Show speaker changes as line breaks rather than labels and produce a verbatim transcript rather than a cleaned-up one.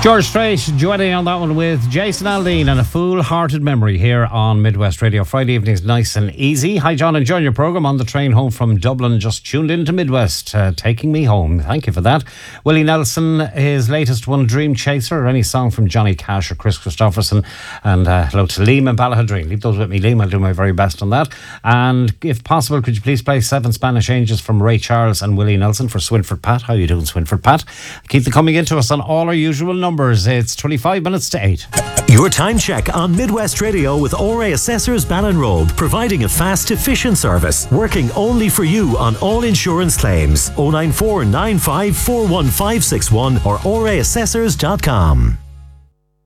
George Strait joining on that one with Jason Aldean and A Fool-Hearted Memory here on Midwest Radio. Friday evenings nice and easy. Hi John, enjoying your programme on the train home from Dublin. Just tuned into Midwest, uh, taking me home. Thank you for that. Willie Nelson, his latest one, Dream Chaser, or any song from Johnny Cash or Chris Christopherson. And uh, hello to Liam and Ballahadreen. Leave those with me, Liam. I'll do my very best on that. And if possible, could you please play Seven Spanish Angels from Ray Charles and Willie Nelson for Swinford Pat. How are you doing, Swinford Pat? Keep them coming into us on all our usual numbers. It's twenty-five minutes to eight.
Your time check on Midwest Radio with O R A Assessors Ballinrobe, providing a fast, efficient service, working only for you on all insurance claims. oh nine four nine five four one five six one or O R A assessors dot com.